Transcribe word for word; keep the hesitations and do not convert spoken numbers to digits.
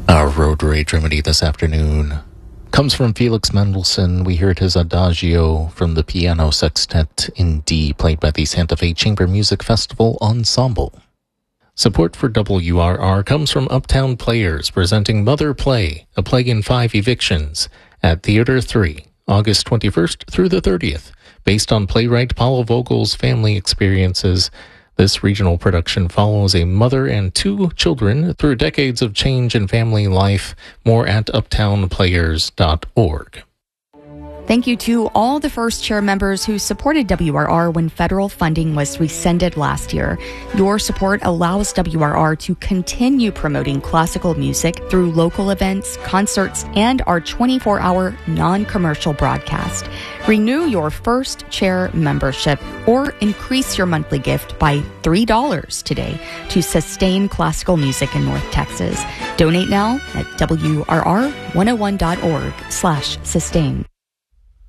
Our Road Rage remedy this afternoon comes from Felix Mendelssohn. We heard his Adagio from the Piano Sextet in D, played by the Santa Fe Chamber Music Festival Ensemble. Support for W R R comes from Uptown Players, presenting Mother Play, A Plague in Five Evictions, at Theater three, August twenty-first through the thirtieth. Based on playwright Paula Vogel's family experiences, this regional production follows a mother and two children through decades of change in family life. More at uptown players dot org. Thank you to all the First Chair members who supported W R R when federal funding was rescinded last year. Your support allows W R R to continue promoting classical music through local events, concerts, and our twenty-four hour non-commercial broadcast. Renew your First Chair membership or increase your monthly gift by three dollars today to sustain classical music in North Texas. Donate now at W R R one oh one dot org slash sustain.